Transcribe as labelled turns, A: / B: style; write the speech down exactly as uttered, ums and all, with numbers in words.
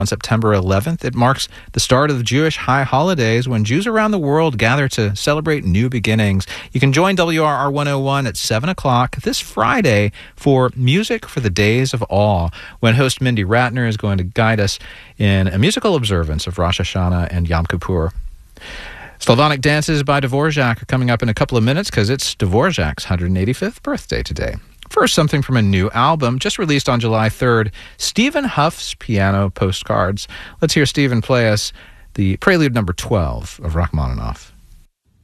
A: On September eleventh, it marks the start of the Jewish high holidays when Jews around the world gather to celebrate new beginnings. You can join W R R one oh one at seven o'clock this Friday for Music for the Days of Awe, when host Mindy Ratner is going to guide us in a musical observance of Rosh Hashanah and Yom Kippur. Slavonic dances by Dvorak are coming up in a couple of minutes because it's Dvorak's one hundred eighty-fifth birthday today. First, something from a new album just released on July third, Stephen Huff's Piano Postcards. Let's hear Stephen play us the prelude number twelve of Rachmaninoff.